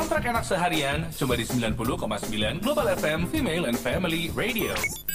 Soundtrack enak seharian cuma di 90,9 Global FM Female and Family Radio.